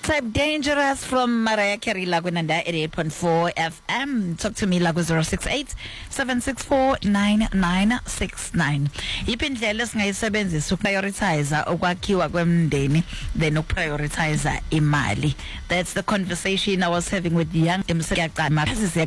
Type Dangerous from Mariah Carey Lagwinanda at 8.4 FM. Talk to me Lagu 068-764-9969. Ipindlela singayisebenzisa uprioritize ukwakhiwa kwemndeni then uprioritize imali. That's the conversation I was having with young